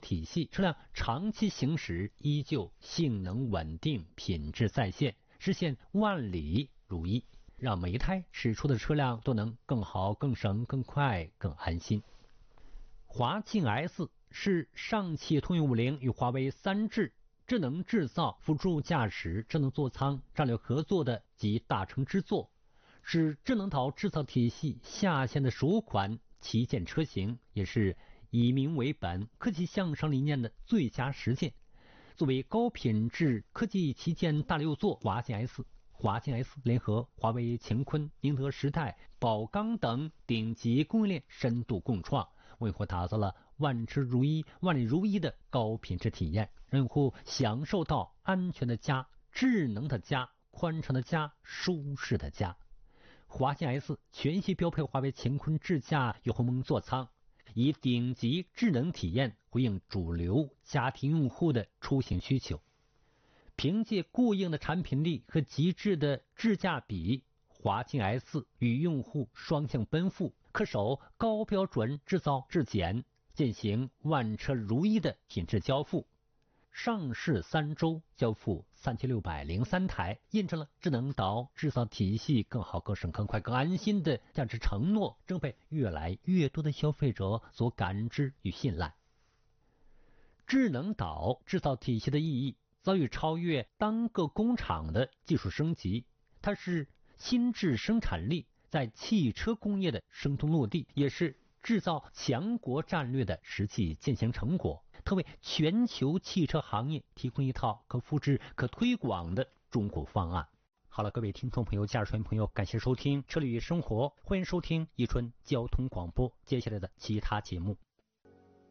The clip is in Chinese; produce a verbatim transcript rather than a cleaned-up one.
体系，车辆长期行驶依旧性能稳定，品质在线，实现万里如一，让每一台驶出的车辆都能更好、更省、更快、更安心。华庆 S 是上汽通用五菱与华为三智智能制造、辅助驾驶、智能座舱战略合作的集大成之作，是智能岛制造体系下线的首款旗舰车型，也是以民为本、科技向上理念的最佳实践。作为高品质科技旗舰大六座，华庆 S、华庆 S 联合华为、乾坤、宁德时代、宝钢等顶级供应链深度共创，为用户打造了万车如一、万里如一的高品质体验，让用户享受到安全的家、智能的家、宽敞的家、舒适的家。华庆 S 全系标配华为乾坤智驾与鸿蒙座舱，以顶级智能体验回应主流家庭用户的出行需求。凭借过硬的产品力和极致的智驾比，华庆 S 与用户双向奔赴，恪守高标准制造质检，践行万车如一的品质交付。上市三周交付三千六百零三台，印证了智能岛制造体系更好、更省、更快、更安心的价值承诺，正被越来越多的消费者所感知与信赖。智能岛制造体系的意义早已超越单个工厂的技术升级，它是新质生产力在汽车工业的生动落地，也是制造强国战略的实际践行成果，特为全球汽车行业提供一套可复制、可推广的中国方案。好了，各位听众朋友、驾驶员朋友，感谢收听车里生活，欢迎收听宜春交通广播接下来的其他节目。